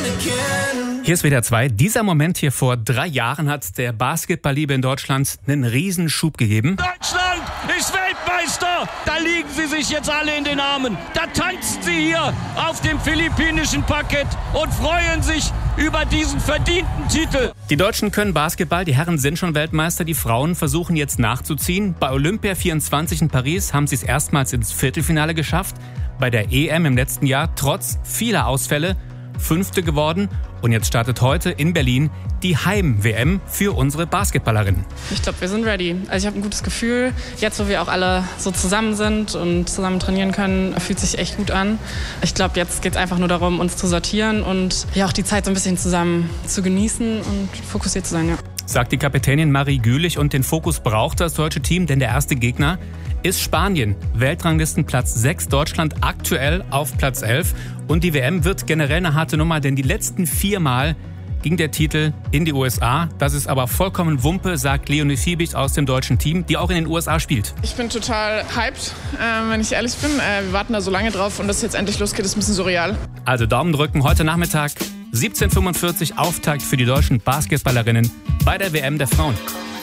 Hier ist WDR 2. Dieser Moment hier vor 3 Jahren hat der Basketballliebe in Deutschland einen Riesenschub gegeben. Deutschland ist Weltmeister! Da liegen sie sich jetzt alle in den Armen. Da tanzen sie hier auf dem philippinischen Parkett und freuen sich über diesen verdienten Titel. Die Deutschen können Basketball, die Herren sind schon Weltmeister, die Frauen versuchen jetzt nachzuziehen. Bei Olympia 24 in Paris haben sie es erstmals ins Viertelfinale geschafft. Bei der EM im letzten Jahr trotz vieler Ausfälle 5. geworden. Und jetzt startet heute in Berlin die Heim-WM für unsere Basketballerinnen. Ich glaube, wir sind ready. Also ich habe ein gutes Gefühl. Jetzt, wo wir auch alle so zusammen sind und zusammen trainieren können, fühlt sich echt gut an. Ich glaube, jetzt geht es einfach nur darum, uns zu sortieren und ja auch die Zeit so ein bisschen zusammen zu genießen und fokussiert zu sein, ja. Sagt die Kapitänin Marie Gülich, und den Fokus braucht das deutsche Team, denn der erste Gegner ist Spanien. Weltranglistenplatz 6, Deutschland aktuell auf Platz 11. Und die WM wird generell eine harte Nummer, denn die letzten 4 Mal ging der Titel in die USA. Das ist aber vollkommen Wumpe, sagt Leonie Fiebig aus dem deutschen Team, die auch in den USA spielt. Ich bin total hyped, wenn ich ehrlich bin. Wir warten da so lange drauf und dass es jetzt endlich losgeht, ist ein bisschen surreal. Also Daumen drücken, heute Nachmittag 17:45 Auftakt für die deutschen Basketballerinnen bei der WM der Frauen.